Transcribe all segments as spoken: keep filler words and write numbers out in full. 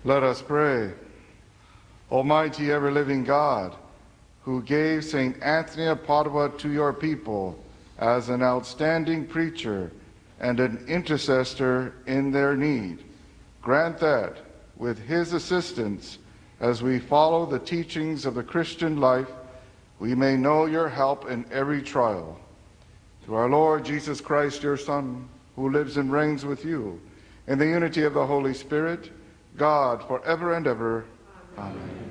Let us pray. Almighty ever-living God, who gave Saint Anthony of Padua to your people as an outstanding preacher and an intercessor in their need, grant that, with his assistance, as we follow the teachings of the Christian life, we may know your help in every trial. Through our Lord Jesus Christ, your Son, who lives and reigns with you, in the unity of the Holy Spirit, God, forever and ever. Amen. Amen.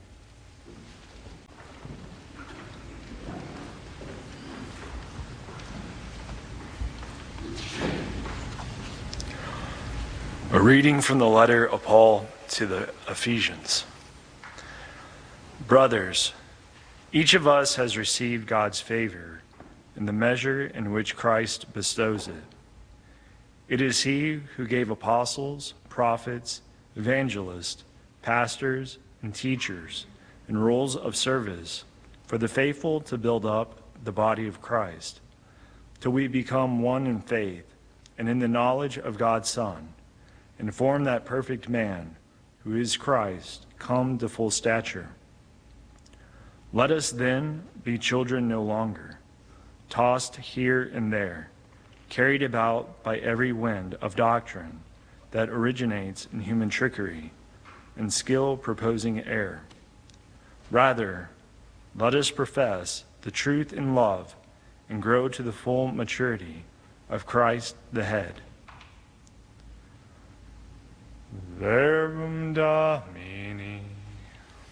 A reading from the letter of Paul to the Ephesians. Brothers, each of us has received God's favor in the measure in which Christ bestows it. It is he who gave apostles, prophets, evangelists, pastors, and teachers in roles of service for the faithful to build up the body of Christ, till we become one in faith and in the knowledge of God's Son, and form that perfect man who is Christ, come to full stature. Let us then be children no longer, tossed here and there, carried about by every wind of doctrine that originates in human trickery and skill proposing error. Rather, let us profess the truth in love and grow to the full maturity of Christ the head. Verbum Domini.